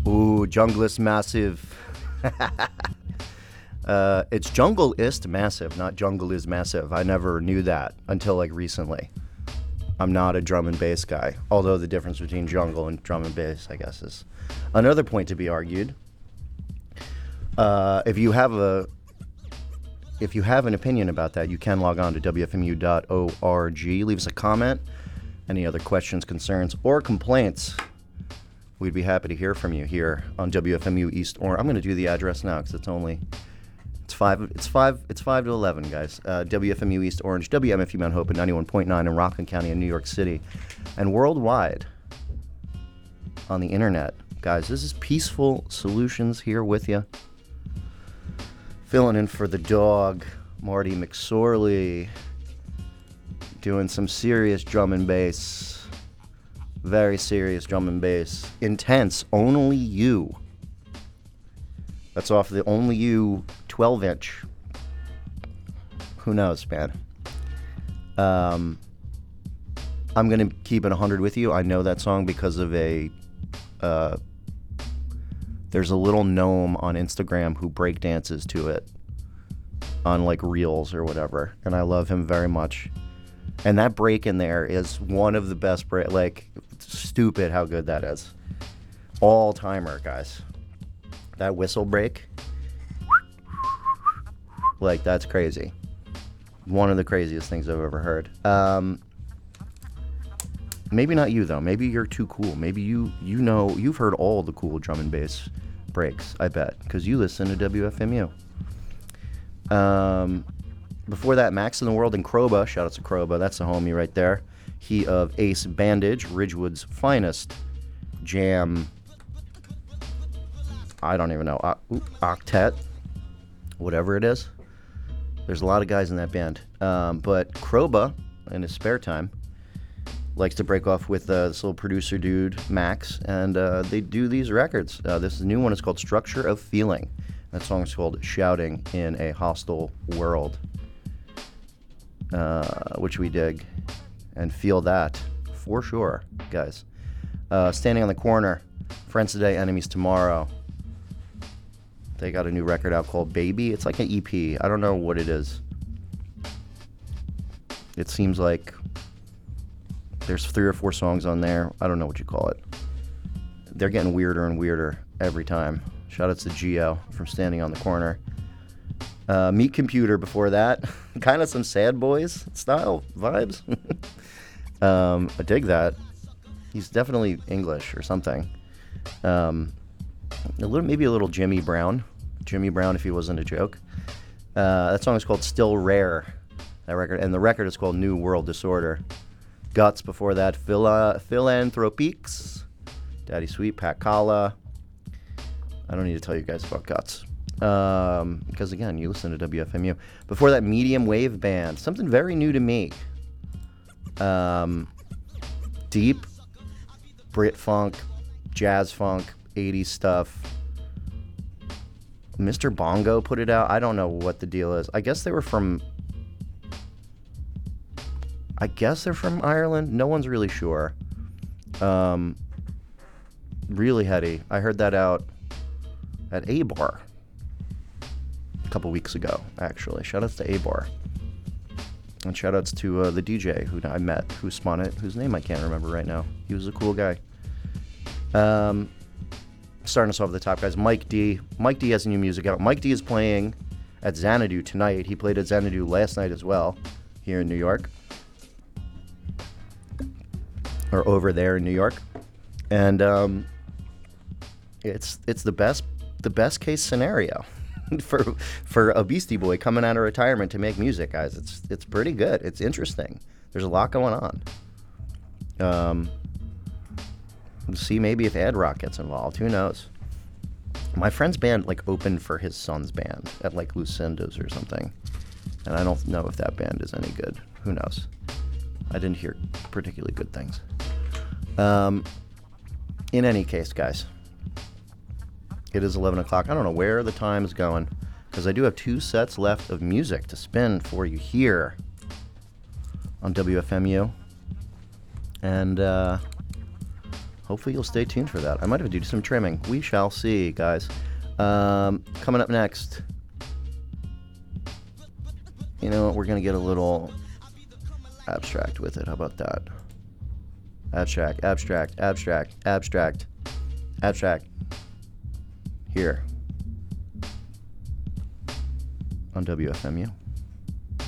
Ooh, Junglist Massive. It's Junglist Massive, not Jungle is Massive. I never knew that until like recently. I'm not a drum and bass guy, although the difference between jungle and drum and bass, I guess, is another point to be argued. If you have an opinion about that, you can log on to wfmu.org. Leave us a comment. Any other questions, concerns, or complaints, we'd be happy to hear from you here on WFMU East Orange. I'm going to do the address now because it's 5 to 11, guys. WFMU East Orange, WMFU Mount Hope at 91.9 in Rockland County in New York City, and worldwide on the internet. Guys, this is Peaceful Solutions here with you. Filling in for the dog, Marty McSorley, doing some serious drum and bass. Very serious drum and bass. Intense, Only You. That's off the Only You 12-inch. Who knows, man? I'm going to keep it 100 with you. I know that song because of there's a little gnome on Instagram who breakdances to it on like Reels or whatever, and I love him very much. And that break in there is one of the best break. Like, stupid how good that is. All timer, guys. That whistle break, like, that's crazy. One of the craziest things I've ever heard. Maybe not you though. Maybe you're too cool. Maybe you've heard all the cool drum and bass breaks, I bet, because you listen to WFMU. Before that, Max in the World and Kroba. Shout out to Kroba. That's a homie right there. He of Ace Bandage, Ridgewood's finest jam. I don't even know. Octet. Whatever it is. There's a lot of guys in that band. But Kroba, in his spare time, likes to break off with this little producer dude, Max, and they do these records. This new one is called Structure of Feeling. That song is called Shouting in a Hostile World, which we dig and feel that for sure, guys. Standing on the Corner, Friends Today, Enemies Tomorrow. They got a new record out called Baby. It's like an EP. I don't know what it is. It seems like there's 3 or 4 songs on there. I don't know what you call it. They're getting weirder and weirder every time. Shout out to Gio from Standing on the Corner. Meat Computer before that. Kind of some Sad Boys style vibes. I dig that. He's definitely English or something. Maybe a little Jimmy Brown. Jimmy Brown if he wasn't a joke. That song is called Still Rare. That record, and the record is called New World Disorder. Guts before that, Philanthropiques, Daddy Sweet, Pat Kala. I don't need to tell you guys about Guts. Because again, you listen to WFMU. Before that, Medium Wave Band. Something very new to me. Deep, Brit funk, jazz funk, 80s stuff. Mr. Bongo put it out. I don't know what the deal is. I guess they're from Ireland. No one's really sure. Really heady. I heard that out at A-Bar a couple weeks ago, actually. Shoutouts to A-Bar. And shoutouts to the DJ who I met, who spun it, whose name I can't remember right now. He was a cool guy. Starting us off at the top, guys. Mike D. Mike D has new music out. Mike D is playing at Xanadu tonight. He played at Xanadu last night as well, here in New York. Or over there in New York. And it's the best case scenario for a Beastie Boy coming out of retirement to make music, guys. It's pretty good. It's interesting. There's a lot going on. See maybe if Ad Rock gets involved. Who knows? My friend's band like opened for his son's band at like Lucinda's or something, and I don't know if that band is any good. Who knows? I didn't hear particularly good things. In any case, guys, it is 11 o'clock. I don't know where the time is going because I do have 2 sets left of music to spin for you here on WFMU. And hopefully you'll stay tuned for that. I might have to do some trimming. We shall see, guys. Coming up next, you know what? We're going to get a little abstract with it. How about that? Abstract, abstract, abstract, abstract, abstract. Here on WFMU.